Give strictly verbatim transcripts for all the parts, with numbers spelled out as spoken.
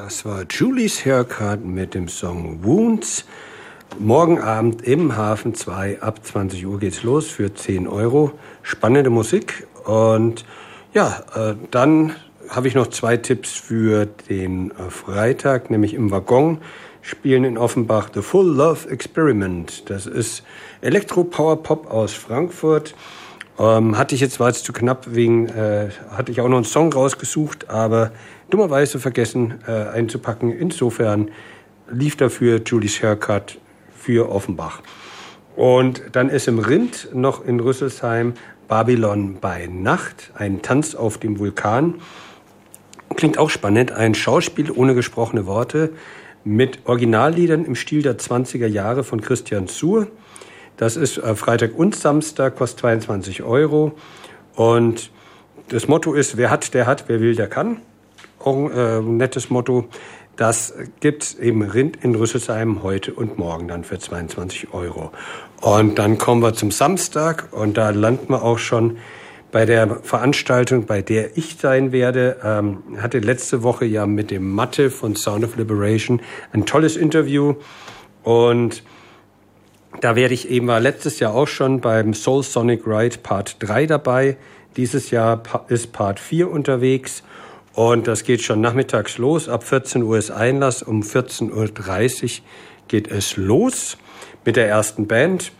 Das war Julie's Haircut mit dem Song Wounds. Morgen Abend im Hafen zwei, ab zwanzig Uhr geht's los für zehn Euro. Spannende Musik. Und ja, äh, dann habe ich noch zwei Tipps für den äh, Freitag, nämlich im Waggon spielen in Offenbach The Full Love Experiment. Das ist Elektro-Power-Pop aus Frankfurt. Ähm, hatte ich jetzt, war es zu knapp, wegen, äh, hatte ich auch noch einen Song rausgesucht, aber dummerweise vergessen äh, einzupacken. Insofern lief dafür Julie's Haircut für Offenbach. Und dann ist im Rind noch in Rüsselsheim Babylon bei Nacht, ein Tanz auf dem Vulkan. Klingt auch spannend, ein Schauspiel ohne gesprochene Worte mit Originalliedern im Stil der zwanziger Jahre von Christian Suhr. Das ist äh, Freitag und Samstag, kostet zweiundzwanzig Euro. Und das Motto ist, wer hat, der hat, wer will, der kann. Auch ein äh, nettes Motto. Das gibt's eben Rind in Rüsselsheim heute und morgen dann für zweiundzwanzig Euro. Und dann kommen wir zum Samstag und da landen wir auch schon bei der Veranstaltung, bei der ich sein werde. Ähm, hatte letzte Woche ja mit dem Matte von Sound of Liberation ein tolles Interview und da werde ich eben, war letztes Jahr auch schon beim Soul Sonic Ride Part drei dabei. Dieses Jahr ist Part vier unterwegs und das geht schon nachmittags los. Ab vierzehn Uhr ist Einlass, um vierzehn Uhr dreißig geht es los mit der ersten Band.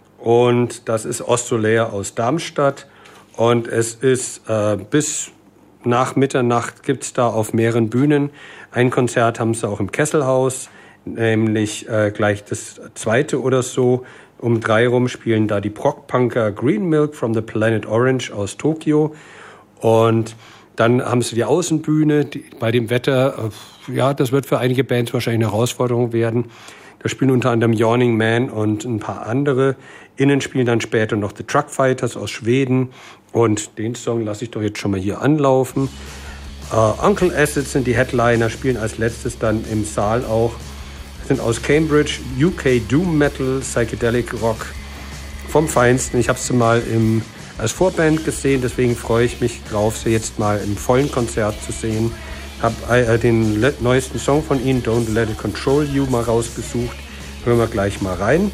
Und das ist Ostolair aus Darmstadt. Und es ist äh, bis nach Mitternacht gibt's da auf mehreren Bühnen. Ein Konzert haben sie auch im Kesselhaus, nämlich äh, gleich das zweite oder so. Um drei rum spielen da die Prog-Punker Green Milk from the Planet Orange aus Tokio. Und dann haben sie die Außenbühne, die, bei dem Wetter, äh, ja, das wird für einige Bands wahrscheinlich eine Herausforderung werden. Da spielen unter anderem Yawning Man und ein paar andere. Innen spielen dann später noch The Truck Fighters aus Schweden. Und den Song lasse ich doch jetzt schon mal hier anlaufen. Uh, Uncle Acid sind die Headliner, spielen als letztes dann im Saal auch. Sind aus Cambridge, U K Doom Metal, Psychedelic Rock vom Feinsten. Ich habe sie mal im, als Vorband gesehen, deswegen freue ich mich drauf, sie jetzt mal im vollen Konzert zu sehen. Habe äh, den le- neuesten Song von ihnen, Don't Let It Control You, mal rausgesucht. Hören wir gleich mal rein.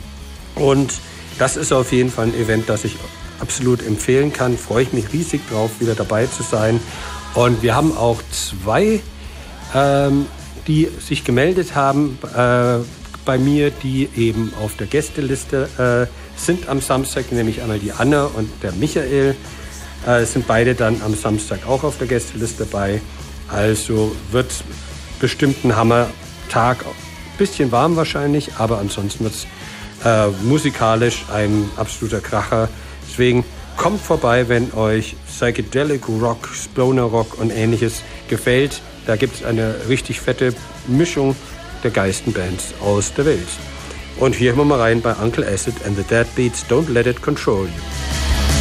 Und das ist auf jeden Fall ein Event, das ich absolut empfehlen kann. Freue ich mich riesig drauf, wieder dabei zu sein. Und wir haben auch zwei, ähm, die sich gemeldet haben äh, bei mir, die eben auf der Gästeliste äh, sind am Samstag, nämlich einmal die Anna und der Michael. Äh, sind beide dann am Samstag auch auf der Gästeliste dabei. Also wird bestimmt ein Hammer-Tag. Bisschen warm wahrscheinlich, aber ansonsten wird es äh, musikalisch ein absoluter Kracher. Deswegen kommt vorbei, wenn euch Psychedelic Rock, Stoner Rock und ähnliches gefällt. Da gibt es eine richtig fette Mischung der geilsten Bands aus der Welt. Und hier hören wir mal rein bei Uncle Acid and the Deadbeats, Don't Let It Control You.